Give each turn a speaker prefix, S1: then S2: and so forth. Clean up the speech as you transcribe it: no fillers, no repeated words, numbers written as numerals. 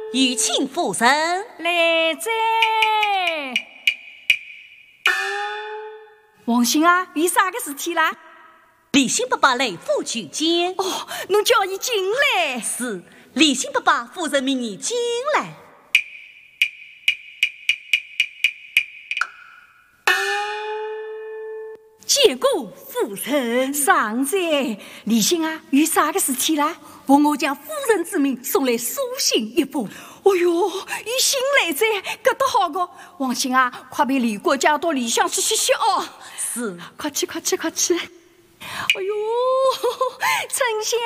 S1: 有请父神
S2: 来哉！王信啊，有啥个事体啦？
S1: 李信伯伯来府求见。
S2: 哦，侬叫伊进来。
S1: 是，李信伯伯夫人命你进来。
S2: 结果夫人上在，李信啊，有啥个事体啦？
S3: 奉我将夫人之命送来书信一封。
S2: 哦哟，有信来哉，搿得好个。王信啊，快陪李国家到里向去歇歇哦。
S1: 是，
S2: 快去。哎哟，丞相。